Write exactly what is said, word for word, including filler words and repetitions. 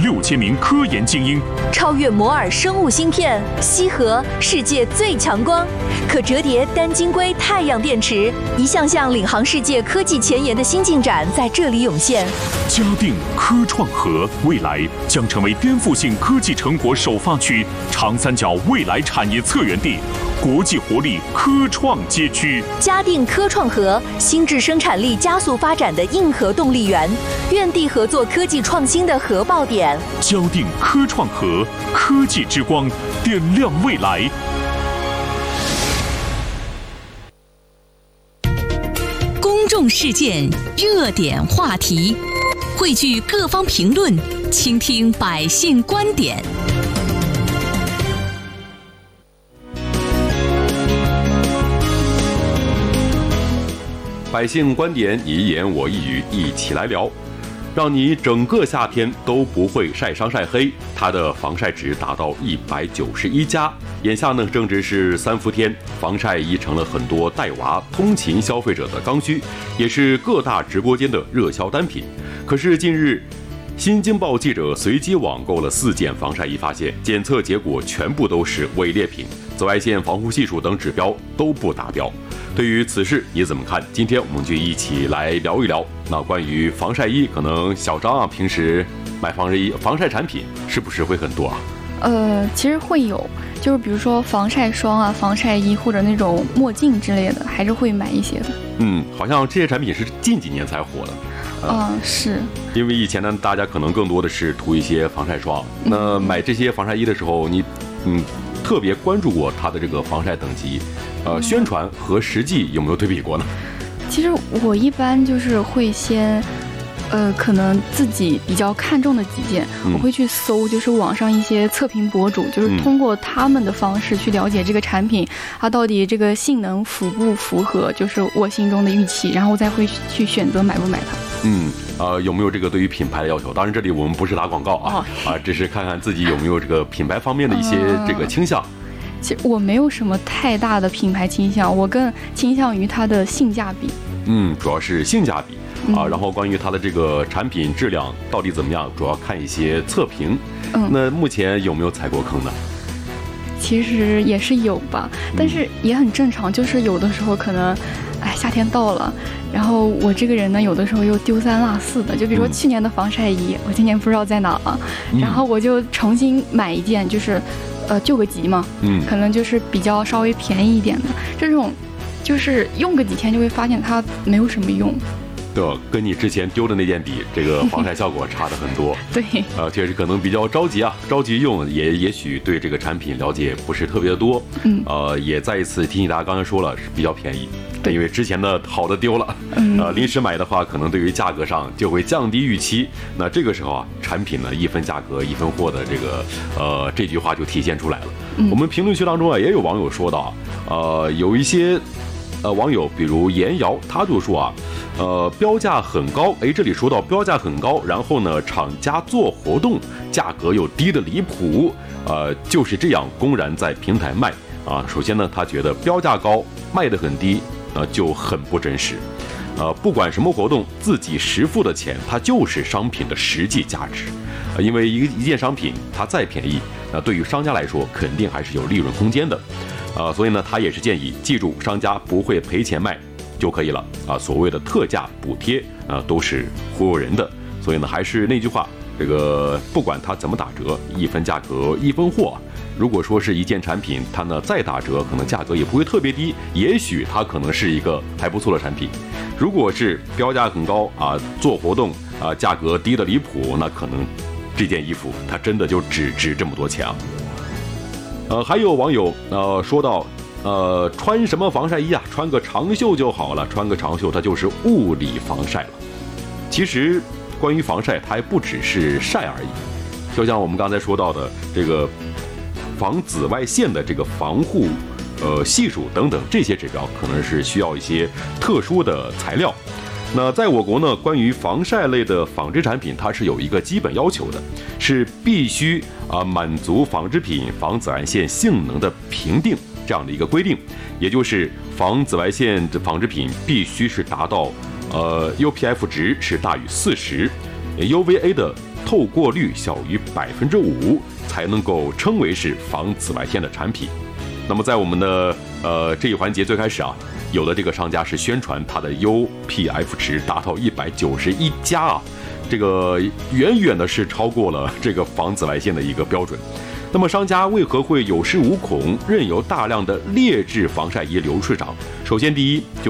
六千名科研精英， 超越摩尔生物芯片，烯核世界最强光，可折叠单晶硅太阳电池，一项项领航世界科技前沿的新进展在这里涌现。 嘉定科创河未来将成为颠覆性科技成果首发区，长三角未来产业策源地，国际活力科创街区。 嘉定科创河，新质生产力加速发展的硬核动力源，院地合作科技创新的核爆点。 嘉定科创河，科技之光，点亮未来。 公众事件，热点话题，汇聚各方评论，倾听百姓观点。 百姓观点，你一言我一语，一起来聊，让你整个夏天都不会晒伤晒黑。它的防晒值达到一百九十一加。眼下呢，正值是三伏天，防晒衣成了很多带娃、通勤消费者的刚需，也是各大直播间的热销单品。可是近日，新京报记者随机网购了四件防晒衣，发现检测结果全部都是伪劣品，紫外线防护系数等指标都不达标。对于此事你怎么看？今天我们就一起来聊一聊。那关于防晒衣，可能小张啊，平时买防晒衣、防晒产品是不是会很多啊？ 呃，其实会有，就是比如说防晒霜啊、防晒衣或者那种墨镜之类的，还是会买一些的。 嗯，好像这些产品是近几年才火的。 嗯、呃，是。因为以前呢，大家可能更多的是涂一些防晒霜。嗯、那买这些防晒衣的时候，你嗯特别关注过它的这个防晒等级，呃，宣传和实际有没有对比过呢？ 其实我一般就是会先。呃，可能自己比较看重的几件，嗯、我会去搜，就是网上一些测评博主，就是通过他们的方式去了解这个产品，它到底这个性能符不符合，就是我心中的预期，然后再会去选择买不买它。 嗯，呃，有没有这个对于品牌的要求？当然，这里我们不是打广告啊，哦、啊，只是看看自己有没有这个品牌方面的一些这个倾向。呃其实我没有什么太大的品牌倾向，我更倾向于它的性价比。 嗯，主要是性价比。啊，然后关于它的这个产品质量到底怎么样，主要看一些测评。嗯，那目前有没有踩过坑呢？ 其实也是有吧，但是也很正常。就是有的时候可能，哎，夏天到了，然后我这个人呢，有的时候又丢三落四的。就比如说去年的防晒衣，我今年不知道在哪了，然后我就重新买一件，就是呃救个急嘛。嗯，可能就是比较稍微便宜一点的这种，就是用个几天就会发现它没有什么用。 对，跟你之前丢的那件比，这个防晒效果差的很多。 对， 呃，确实可能比较着急啊，着急用，也也许对这个产品了解不是特别的多。嗯，呃，也再一次提醒大家，刚才说了是比较便宜，因为之前的好的丢了，嗯、呃，临时买的话，可能对于价格上就会降低预期。那这个时候啊，产品呢一分价格一分货的这个呃这句话就体现出来了。嗯、我们评论区当中啊，也有网友说到，呃，有一些。呃，网友比如严瑶，他就说啊，呃，标价很高，哎，这里说到标价很高，然后呢，厂家做活动，价格又低得离谱，呃，就是这样公然在平台卖啊。首先呢，他觉得标价高，卖得很低，呃，就很不真实。呃，不管什么活动，自己实付的钱，它就是商品的实际价值。呃，因为一个一件商品，它再便宜，那对于商家来说，肯定还是有利润空间的。啊、呃，所以呢，他也是建议，记住，商家不会赔钱卖就可以了啊。所谓的特价补贴啊、呃，都是忽悠人的。所以呢，还是那句话，这个不管它怎么打折，一分价格一分货。如果说是一件产品，它呢再打折，可能价格也不会特别低，也许它可能是一个还不错的产品。如果是标价很高啊，做活动啊，价格低得离谱，那可能这件衣服它真的就只值这么多钱啊。呃，还有网友呃说到，呃，穿什么防晒衣啊？穿个长袖就好了，穿个长袖它就是物理防晒了。其实关于防晒，它还不只是晒而已，就像我们刚才说到的这个防紫外线的这个防护呃系数等等这些指标，可能是需要一些特殊的材料。那在我国呢，关于防晒类的纺织产品，它是有一个基本要求的，是必须啊满足纺织品防紫外线性能的评定这样的一个规定，也就是防紫外线的纺织品必须是达到呃 U P F 值是大于四十， U V A 的透过率小于百分之五，才能够称为是防紫外线的产品。那么在我们的呃这一环节最开始啊，有的这个商家是宣传它的 U P F 值达到一百九十一加啊，这个远远的是超过了这个防紫外线的一个标准。那么商家为何会有恃无恐，任由大量的劣质防晒仪流出市场？首先第一就